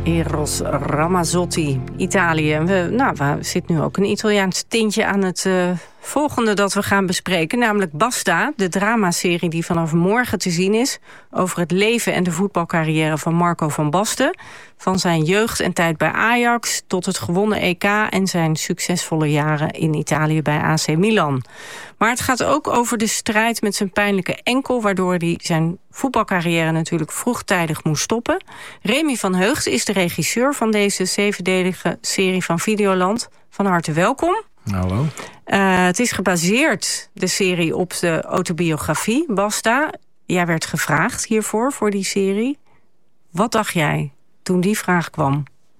Eros Ramazzotti, Italië. We zitten nu ook een Italiaans tintje aan het volgende dat we gaan bespreken. Namelijk Basta, de dramaserie die vanaf morgen te zien is over het leven en de voetbalcarrière van Marco van Basten. Van zijn jeugd en tijd bij Ajax tot het gewonnen EK en zijn succesvolle jaren in Italië bij AC Milan. Maar het gaat ook over de strijd met zijn pijnlijke enkel, waardoor hij zijn voetbalcarrière natuurlijk vroegtijdig moest stoppen. Remy van Heugd is de regisseur van deze 7-delige serie van Videoland. Van harte welkom. Hallo. Het is gebaseerd, de serie, op de autobiografie Basta. Jij werd gevraagd hiervoor, voor die serie. Wat dacht jij toen die vraag kwam?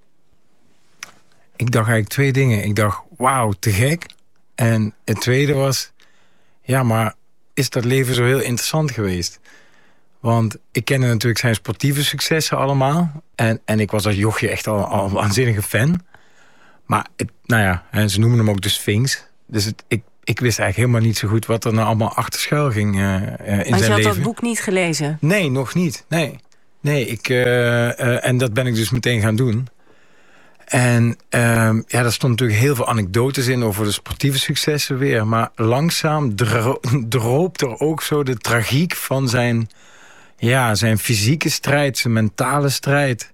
Ik dacht eigenlijk twee dingen. Ik dacht, wauw, te gek. En het tweede was, ja, maar is dat leven zo heel interessant geweest? Want ik kende natuurlijk zijn sportieve successen allemaal. En ik was als jochje echt al een waanzinnige fan. Maar en ze noemen hem ook de Sphinx. Dus ik wist eigenlijk helemaal niet zo goed wat er nou allemaal achter schuil ging in zijn leven. Maar je had dat boek niet gelezen? Nee, nog niet. Nee, en dat ben ik dus meteen gaan doen. En daar stond natuurlijk heel veel anekdotes in over de sportieve successen weer. Maar langzaam droopt er ook zo de tragiek van zijn fysieke strijd, zijn mentale strijd.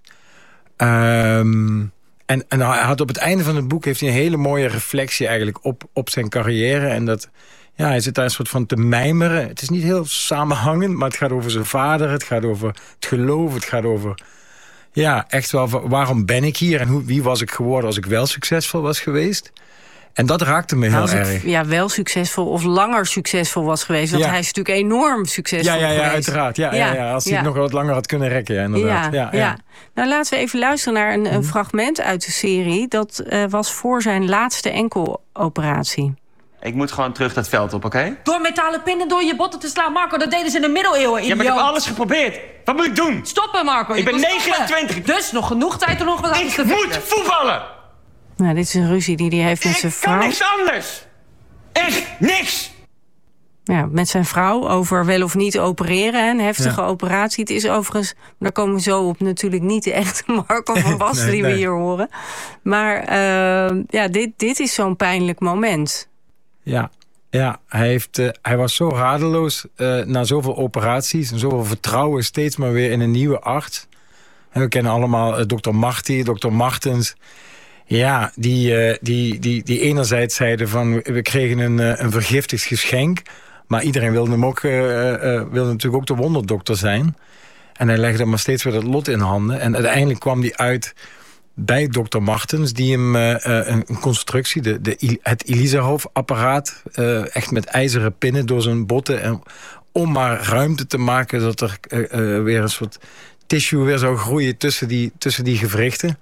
En hij had op het einde van het boek heeft hij een hele mooie reflectie eigenlijk op zijn carrière. En dat, ja, hij zit daar een soort van te mijmeren. Het is niet heel samenhangend, maar het gaat over zijn vader. Het gaat over het geloof. Het gaat over, ja, echt wel, waarom ben ik hier? En wie was ik geworden als ik wel succesvol was geweest? En dat raakte me heel erg. Ja, wel succesvol of langer succesvol was geweest. Want hij is natuurlijk enorm succesvol geweest. Ja, uiteraard. Ja. Als hij het nog wat langer had kunnen rekken, inderdaad. Ja. Nou, laten we even luisteren naar een fragment uit de serie. Dat was voor zijn laatste enkeloperatie. Ik moet gewoon terug dat veld op, oké? Door metalen pinnen door je botten te slaan, Marco. Dat deden ze in de middeleeuwen, idioot. Ja, maar ik heb alles geprobeerd. Wat moet ik doen? Stoppen, Marco. Ik ben 29. Dus nog genoeg tijd om nog wat anders te vinden. Ik moet voetballen! Nou, dit is een ruzie die hij heeft met zijn vrouw. Ik kan niks anders! Echt niks! Ja, met zijn vrouw over wel of niet opereren. Een heftige operatie. Het is overigens, daar komen we zo op, natuurlijk niet de echte Marco van Basten die we hier horen. Maar dit is zo'n pijnlijk moment. Ja, hij was zo radeloos na zoveel operaties en zoveel vertrouwen steeds maar weer in een nieuwe arts. En we kennen allemaal dokter Marty, dokter Martens. Ja, die enerzijds zeiden van, we kregen een vergiftigd geschenk. Maar iedereen wilde natuurlijk ook de wonderdokter zijn. En hij legde maar steeds weer dat lot in handen. En uiteindelijk kwam hij uit bij dokter Martens, die hem een constructie, het Elisarov-apparaat, echt met ijzeren pinnen door zijn botten, en om maar ruimte te maken, dat er weer een soort tissue weer zou groeien tussen die gewrichten.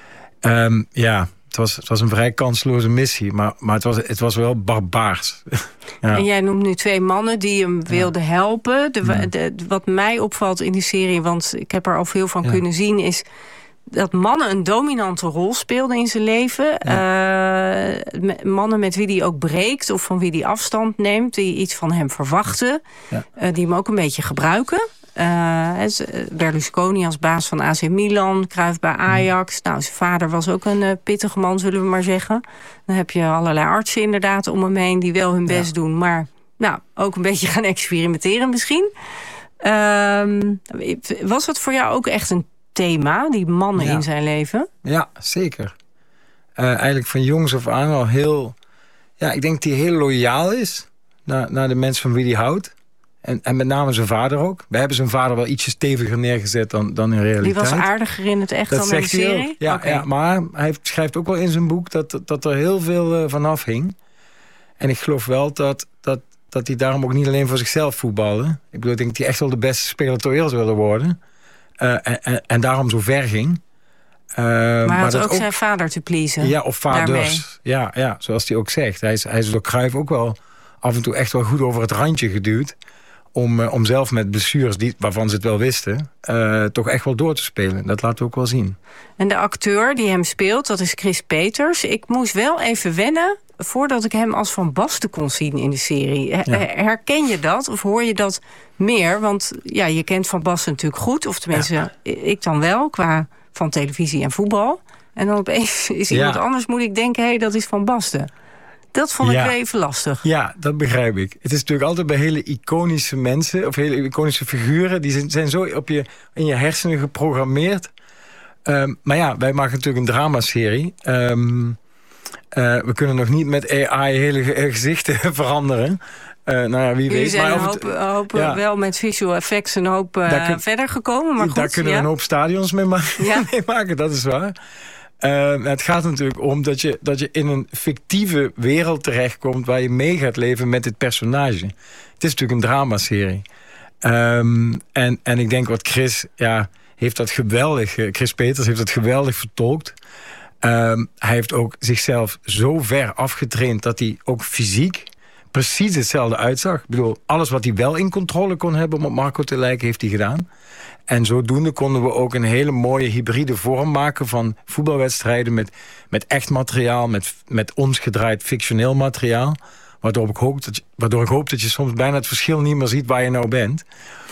Het was een vrij kansloze missie, maar het was wel barbaars. Ja. En jij noemt nu twee mannen die hem wilden helpen. Wat mij opvalt in die serie, want ik heb er al veel van kunnen zien, is dat mannen een dominante rol speelden in zijn leven. Ja. Mannen met wie hij ook breekt of van wie hij afstand neemt, die iets van hem verwachten. Ja. Die hem ook een beetje gebruiken. Berlusconi als baas van AC Milan, Cruyff bij Ajax. Nou, zijn vader was ook een pittige man, zullen we maar zeggen. Dan heb je allerlei artsen inderdaad om hem heen die wel hun best doen, maar ook een beetje gaan experimenteren misschien. Was dat voor jou ook echt een thema, die mannen in zijn leven? Ja, zeker. Eigenlijk van jongs af aan al heel, ik denk dat hij heel loyaal is naar de mensen van wie hij houdt. En met name zijn vader ook. We hebben zijn vader wel ietsje steviger neergezet dan in realiteit. Die was aardiger in het echt dan in de serie? Ja, maar hij schrijft ook wel in zijn boek dat er heel veel van afhing. En ik geloof wel dat hij daarom ook niet alleen voor zichzelf voetbalde. Ik bedoel, ik denk dat hij echt wel de beste speler ter wereld wilde worden. En daarom zo ver ging. Maar hij had ook zijn vader te pleasen. Ja, of vaders. Ja, zoals hij ook zegt. Hij is door Cruyff ook wel af en toe echt wel goed over het randje geduwd. Om zelf met blessures, waarvan ze het wel wisten, toch echt wel door te spelen. Dat laten we ook wel zien. En de acteur die hem speelt, dat is Chris Peters. Ik moest wel even wennen voordat ik hem als Van Basten kon zien in de serie. Herken je dat of hoor je dat meer? Want je kent Van Basten natuurlijk goed. Of tenminste, ik dan wel, qua van televisie en voetbal. En dan opeens is iemand anders, moet ik denken, dat is Van Basten. Dat vond ik weer even lastig. Ja, dat begrijp ik. Het is natuurlijk altijd bij hele iconische mensen, of hele iconische figuren, die zijn zo in je hersenen geprogrammeerd. Maar ja, wij maken natuurlijk een dramaserie. We kunnen nog niet met AI hele gezichten veranderen. Wie weet. Zijn hopen wel met visual effects een hoop verder gekomen. Maar goed, daar kunnen we een hoop stadions mee maken, dat is waar. Het gaat natuurlijk om dat je in een fictieve wereld terechtkomt waar je mee gaat leven met dit personage. Het is natuurlijk een dramaserie. En ik denk wat Chris heeft dat geweldig, Chris Peters heeft dat geweldig vertolkt. Hij heeft ook zichzelf zo ver afgetraind dat hij ook fysiek precies hetzelfde uitzag. Ik bedoel, alles wat hij wel in controle kon hebben om op Marco te lijken, heeft hij gedaan. En zodoende konden we ook een hele mooie hybride vorm maken van voetbalwedstrijden met echt materiaal, met ons gedraaid fictioneel materiaal. Waardoor ik hoop dat je soms bijna het verschil niet meer ziet waar je nou bent.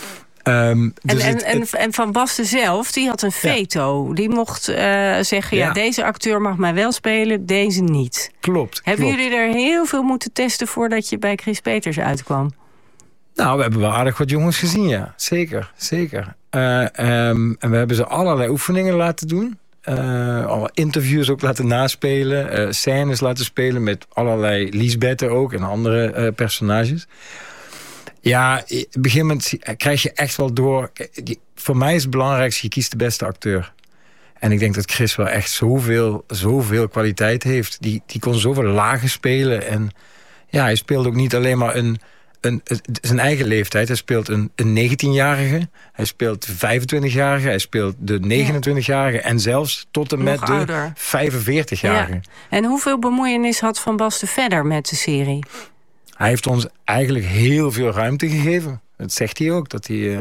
En Van Basten zelf, die had een veto. Ja. Die mocht zeggen, deze acteur mag mij wel spelen, deze niet. Klopt. Hebben jullie er heel veel moeten testen voordat je bij Chris Peters uitkwam? Nou, we hebben wel aardig wat jongens gezien, ja. Zeker. En we hebben ze allerlei oefeningen laten doen. Alle interviews ook laten naspelen. Scènes laten spelen met allerlei Liesbetten ook en andere personages. Ja, op een gegeven moment krijg je echt wel door. Voor mij is het belangrijkste, je kiest de beste acteur. En ik denk dat Chris wel echt zoveel kwaliteit heeft. Die kon zoveel lagen spelen. En ja, hij speelt ook niet alleen maar zijn eigen leeftijd. Hij speelt een 19-jarige. Hij speelt 25-jarige. Hij speelt de 29-jarige. En zelfs tot en met de 45-jarige. Ja. En hoeveel bemoeienis had Van Basten verder met de serie? Hij heeft ons eigenlijk heel veel ruimte gegeven. Dat zegt hij ook. Dat hij,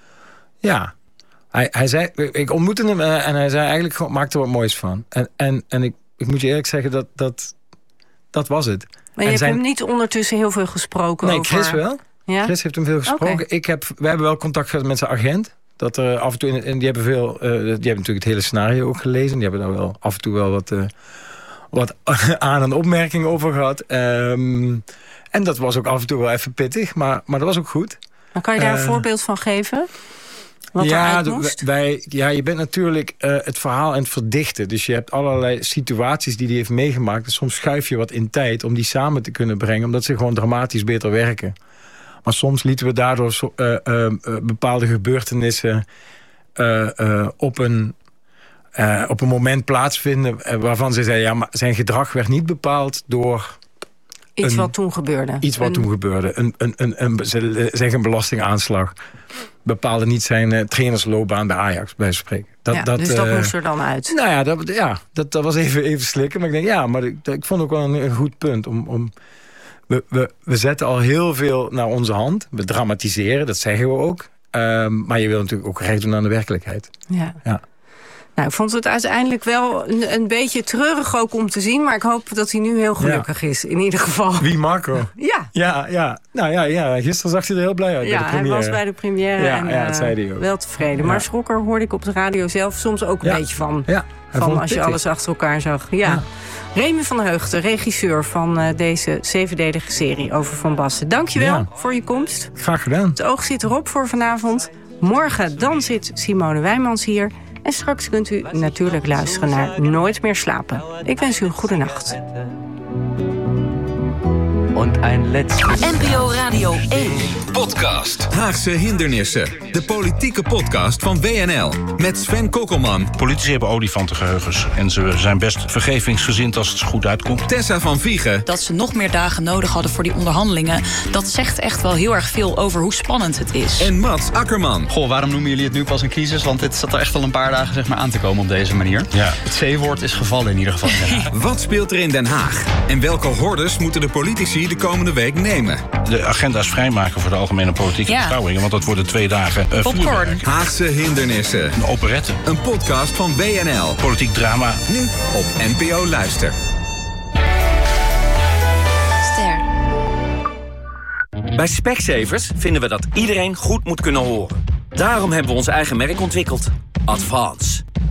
hij zei, ik ontmoette hem en hij zei eigenlijk, maak er wat moois van. En ik moet je eerlijk zeggen, dat was het. Maar je hebt hem niet ondertussen heel veel gesproken over? Nee, Chris wel. Ja? Chris heeft hem veel gesproken. Okay. We hebben wel contact gehad met zijn agent. Dat er af en toe die hebben natuurlijk het hele scenario ook gelezen. Die hebben daar wel af en toe wel wat aan- en opmerkingen over gehad. En dat was ook af en toe wel even pittig, maar dat was ook goed. Maar kan je daar een voorbeeld van geven? Je bent natuurlijk het verhaal aan het verdichten. Dus je hebt allerlei situaties die hij heeft meegemaakt. En soms schuif je wat in tijd om die samen te kunnen brengen, omdat ze gewoon dramatisch beter werken. Maar soms lieten we daardoor bepaalde gebeurtenissen op een moment plaatsvinden waarvan ze zeiden, maar zijn gedrag werd niet bepaald door iets wat toen gebeurde. Zeg een belastingaanslag bepaalde niet zijn trainersloopbaan bij Ajax, bij spreken. Dus dat moest er dan uit? Nou ja, dat was even slikken. Maar ik denk, maar ik vond ook wel een goed punt. We zetten al heel veel naar onze hand. We dramatiseren, dat zeggen we ook. Maar je wil natuurlijk ook recht doen aan de werkelijkheid. Ja. Nou, ik vond het uiteindelijk wel een beetje treurig ook om te zien. Maar ik hoop dat hij nu heel gelukkig is, in ieder geval. Wie, Marco? Ja. Nou, gisteren zag hij er heel blij uit bij de première. Hij was bij de première en dat zei hij ook. Wel tevreden. Ja. Maar schrok hoorde ik op de radio zelf soms ook een beetje van. Ja, van als je alles achter elkaar zag. Ja. Remy van der Heugden, regisseur van deze 7-delige serie over Van Basten. Dankjewel voor je komst. Graag gedaan. Het oog zit erop voor vanavond. Morgen dan zit Simone Wijmans hier. En straks kunt u natuurlijk luisteren naar Nooit meer slapen. Ik wens u een goede nacht. NPO Radio 1. Podcast. Haagse hindernissen. De politieke podcast van WNL. Met Sven Kokkelman. Politici hebben olifantengeheugens. En ze zijn best vergevingsgezind als het goed uitkomt. Tessa van Viegen. Dat ze nog meer dagen nodig hadden voor die onderhandelingen. Dat zegt echt wel heel erg veel over hoe spannend het is. En Mats Akkerman. Goh, waarom noemen jullie het nu pas een crisis? Want dit zat er echt al een paar dagen aan te komen op deze manier. Ja. Het C-woord is gevallen in ieder geval. Wat speelt er in Den Haag? En welke hordes moeten de politici de komende week nemen? De agenda's vrijmaken voor de algemene politieke beschouwingen. Want dat worden 2 dagen vuurwerk. Haagse hindernissen. Een operette. Een podcast van WNL. Politiek drama. Nu op NPO Luister. Ster. Bij Specsavers vinden we dat iedereen goed moet kunnen horen. Daarom hebben we ons eigen merk ontwikkeld. Advance.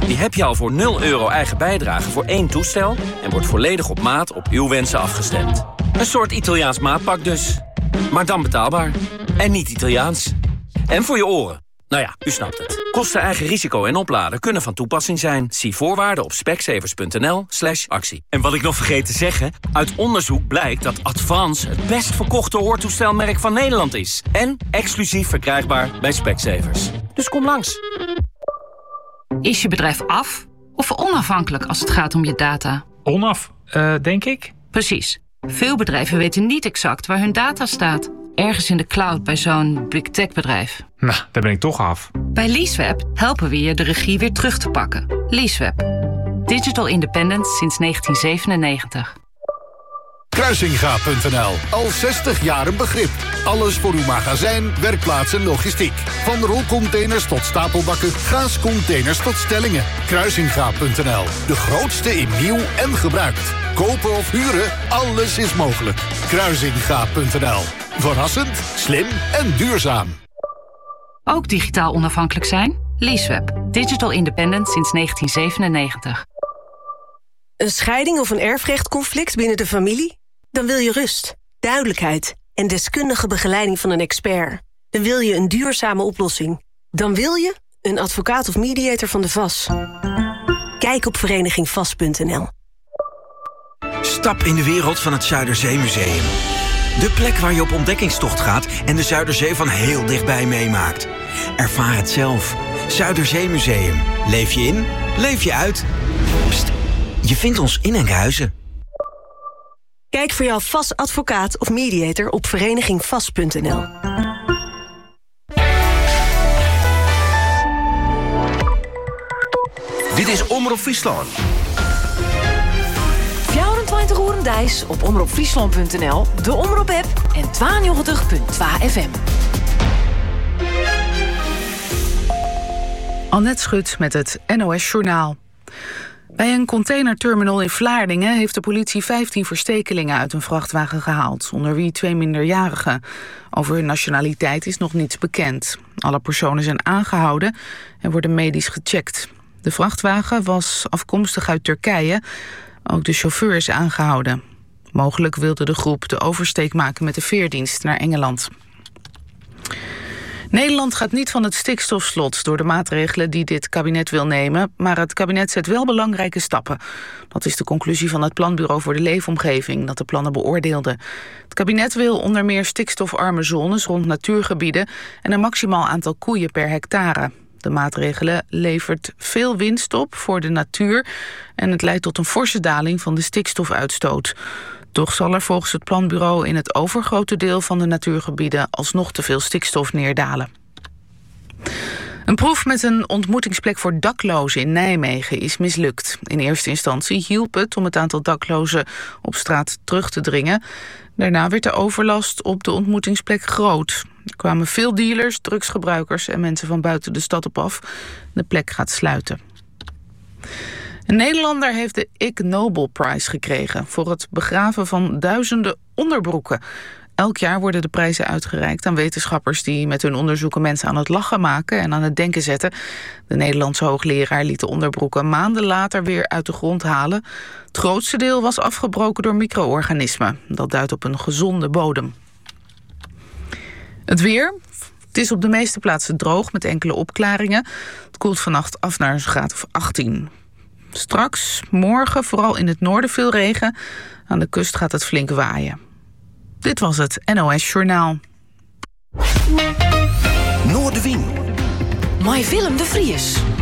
Die heb je al voor €0 eigen bijdrage voor 1 toestel... en wordt volledig op maat op uw wensen afgestemd. Een soort Italiaans maatpak dus. Maar dan betaalbaar. En niet Italiaans. En voor je oren. Nou ja, u snapt het. Kosten, eigen risico en opladen kunnen van toepassing zijn. Zie voorwaarden op specsavers.nl/actie. En wat ik nog vergeet te zeggen... uit onderzoek blijkt dat Advance het best verkochte hoortoestelmerk van Nederland is. En exclusief verkrijgbaar bij Specsavers. Dus kom langs. Is je bedrijf af of onafhankelijk als het gaat om je data? Onaf, denk ik. Precies. Veel bedrijven weten niet exact waar hun data staat. Ergens in de cloud bij zo'n big tech bedrijf. Nou, daar ben ik toch af. Bij Leaseweb helpen we je de regie weer terug te pakken. Leaseweb. Digital independence sinds 1997. Kruisinga.nl. Al 60 jaar een begrip. Alles voor uw magazijn, werkplaats en logistiek. Van rolcontainers tot stapelbakken, gaascontainers tot stellingen. Kruisinga.nl. De grootste in nieuw en gebruikt. Kopen of huren, alles is mogelijk. Kruisinga.nl. Verrassend, slim en duurzaam. Ook digitaal onafhankelijk zijn? Leaseweb. Digital independent sinds 1997. Een scheiding of een erfrechtconflict binnen de familie? Dan wil je rust, duidelijkheid en deskundige begeleiding van een expert. Dan wil je een duurzame oplossing. Dan wil je een advocaat of mediator van de VAS. Kijk op verenigingvas.nl. Stap in de wereld van het Zuiderzeemuseum. De plek waar je op ontdekkingstocht gaat en de Zuiderzee van heel dichtbij meemaakt. Ervaar het zelf. Zuiderzeemuseum. Leef je in, leef je uit. Pst, je vindt ons in Enkhuizen. Kijk voor jouw VAS advocaat of mediator op verenigingvas.nl. Dit is Omroep Friesland. 24 uur Dijs op omroepfriesland.nl, de Omroep-app en 92.2 FM. Annette Schut met het NOS-journaal. Bij een containerterminal in Vlaardingen heeft de politie 15 verstekelingen uit een vrachtwagen gehaald, onder wie 2 minderjarigen. Over hun nationaliteit is nog niets bekend. Alle personen zijn aangehouden en worden medisch gecheckt. De vrachtwagen was afkomstig uit Turkije. Ook de chauffeur is aangehouden. Mogelijk wilde de groep de oversteek maken met de veerdienst naar Engeland. Nederland gaat niet van het stikstofslot door de maatregelen die dit kabinet wil nemen, maar het kabinet zet wel belangrijke stappen. Dat is de conclusie van het Planbureau voor de Leefomgeving dat de plannen beoordeelde. Het kabinet wil onder meer stikstofarme zones rond natuurgebieden en een maximaal aantal koeien per hectare. De maatregelen levert veel winst op voor de natuur en het leidt tot een forse daling van de stikstofuitstoot. Toch zal er volgens het planbureau in het overgrote deel van de natuurgebieden alsnog te veel stikstof neerdalen. Een proef met een ontmoetingsplek voor daklozen in Nijmegen is mislukt. In eerste instantie hielp het om het aantal daklozen op straat terug te dringen. Daarna werd de overlast op de ontmoetingsplek groot. Er kwamen veel dealers, drugsgebruikers en mensen van buiten de stad op af. De plek gaat sluiten. Een Nederlander heeft de Ig Nobel Prize gekregen voor het begraven van duizenden onderbroeken. Elk jaar worden de prijzen uitgereikt aan wetenschappers die met hun onderzoeken mensen aan het lachen maken en aan het denken zetten. De Nederlandse hoogleraar liet de onderbroeken maanden later weer uit de grond halen. Het grootste deel was afgebroken door micro-organismen. Dat duidt op een gezonde bodem. Het weer. Het is op de meeste plaatsen droog met enkele opklaringen. Het koelt vannacht af naar een graad of 18. Straks, morgen, vooral in het noorden veel regen. Aan de kust gaat het flink waaien. Dit was het NOS Journaal. Noordewien. My Willem de Vries.